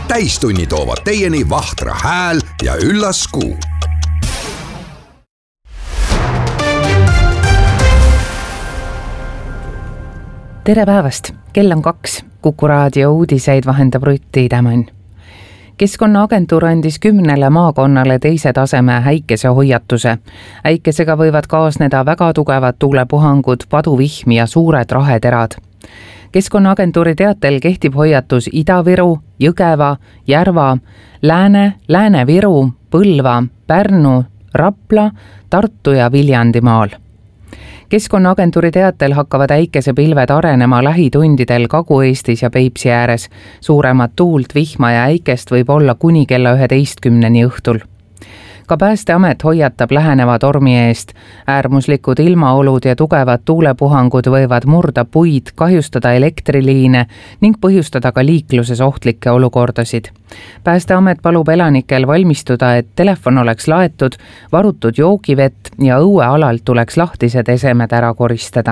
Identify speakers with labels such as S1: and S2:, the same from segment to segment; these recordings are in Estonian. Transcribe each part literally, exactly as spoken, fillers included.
S1: täistunni toovad teieni Vahtra hääl ja üllas kuu.
S2: Tere päevast! Kell on kaks. Kuku raadio uudiseid vahendab Rutti Tämän. Keskkonnaagentuur andis kümnele maakonnale teise taseme häikesehoiatuse. Häikesega võivad kaasneda väga tugevad tuulepuhangud, paduvihm ja suured raheterad. Keskkonnaagentuuri teatel kehtib hoiatus Ida-Viru, Jõgeva, Järva, Lääne, Lääne-Viru, Põlva, Pärnu, Rapla, Tartu ja Viljandimaal. Keskkonnaagentuuri teatel hakkavad häikesepilved arenema lähitundidel Kagu-Eestis ja Peipsi ääres. Suuremat tuult, vihma ja häikest võib olla kuni kella üheteistkümneni õhtul. Ka Päästeamet hoiatab läheneva tormi eest. Äärmuslikud ilmaolud ja tugevad tuulepuhangud võivad murda puid, kahjustada elektriliine ning põhjustada ka liikluses ohtlikke olukordasid. Päästeamet palub elanikel valmistuda, et telefon oleks laetud, varutud joogivett ja õuealalt tuleks lahtised esemed ära koristada.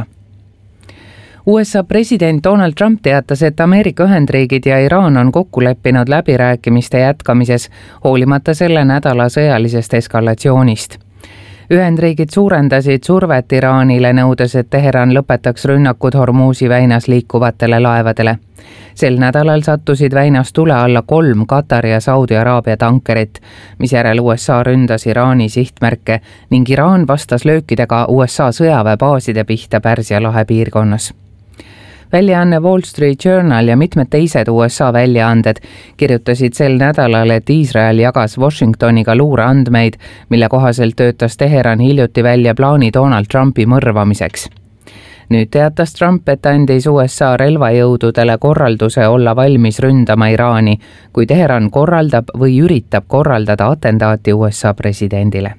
S2: U S A president Donald Trump teatas, et Ameerika Ühendriigid ja Iraan on kokku leppinud läbirääkimiste jätkamises, hoolimata selle nädala sõjalisest eskalatsioonist. Ühendriigid suurendasid survet Iraanile, nõudes, et Teheran lõpetaks rünnakud Hormuzi väinas liikuvatele laevadele. Sel nädalal sattusid väinas tule alla kolm Katari ja Saudi Araabia tankerit, mis järel U S A ründas Iraani sihtmärke ning Iraan vastas löökidega U S A sõjaväebaaside pihta Pärsia lahe piirkonnas. Väljaanne Wall Street Journal ja mitmed teised U S A väljaanded kirjutasid sel nädalal, et Iisrael jagas Washingtoniga luureandmeid, mille kohaselt töötas Teheran hiljuti välja plaani Donald Trumpi mõrvamiseks. Nüüd teatas Trump, et andis U S A relvajõududele korralduse olla valmis ründama Iraani, kui Teheran korraldab või üritab korraldada atentaati U S A presidendile.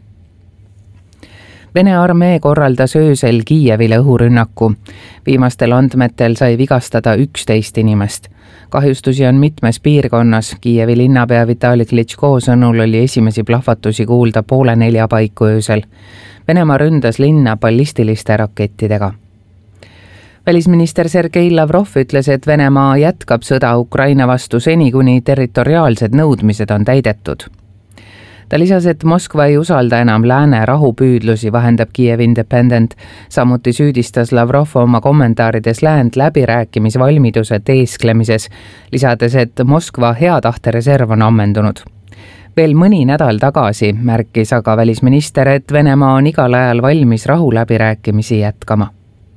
S2: Vene armee korraldas öösel Kiievile õhurünnaku. Viimastel andmetel sai vigastada üksteist inimest. Kahjustusi on mitmes piirkonnas. Kiievi linnapea Vitali Klitschko sõnul oli esimesi plahvatusi kuulda poole nelja paiku öösel. Venemaa ründas linna ballistiliste rakettidega. Välisminister Sergei Lavrov ütles, et Venemaa jätkab sõda Ukraina vastu seni, kuni territoriaalsed nõudmised on täidetud. Ta lisas, et Moskva ei usalda enam lääne rahupüüdlusi, vahendab Kiev Independent. Samuti süüdistas Lavrov oma kommentaarides läänd läbirääkimisvalmiduse teesklemises, lisades, et Moskva hea tahte reserv on ammendunud. Veel mõni nädal tagasi märkis aga välisminister, et Venemaa on igal ajal valmis rahuläbirääkimisi jätkama.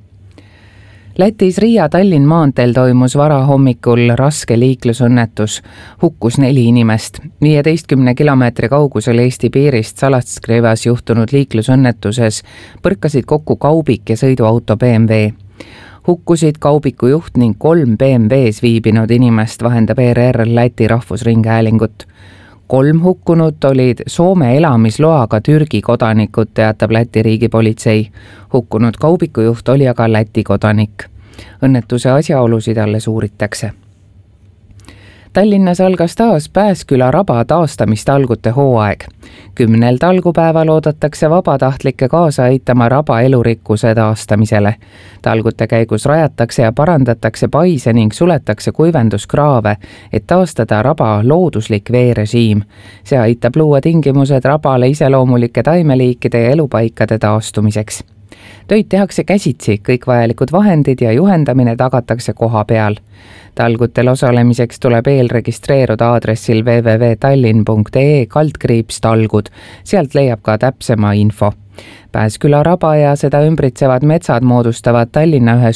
S2: Lätis Riia-Tallinn maanteel toimus varahommikul raske liiklusõnnetus. Hukkus neli inimest. viieteistkümne kilomeetri kaugusel Eesti piirist Salastkrivas juhtunud liiklusõnnetuses põrkasid kokku kaubik ja sõiduauto B M W. Hukkusid kaubiku juht ning kolm B M W-s viibinud inimest, vahendab E R R Läti rahvusringhäälingut. Kolm hukkunut olid Soome elamisloaga Türgi kodanikud, teatab Läti riigipolitsei. Hukkunud kaubikujuht oli aga Läti kodanik. Õnnetuse asjaolusid alles uuritakse. Tallinnas algas taas Pääsküla raba taastamistalgute hooaeg. Kümnel talgupäeval oodatakse vabatahtlikke kaasa aitama raba elurikkuse taastamisele. Talgute käigus rajatakse ja parandatakse paise ning suletakse kuivenduskraave, et taastada raba looduslik veerežiim. See aitab luua tingimused rabale iseloomulike taimeliikide ja elupaikade taastumiseks. Töid tehakse käsitsi, kõik vajalikud vahendid ja juhendamine tagatakse koha peal. Talgutel osalemiseks tuleb eelregistreeruda aadressil w w w punkt tallinn punkt e kaldkriips talgud. Sealt leiab ka täpsema info. Pääsküla raba ja seda ümbritsevad metsad moodustavad Tallinna ühe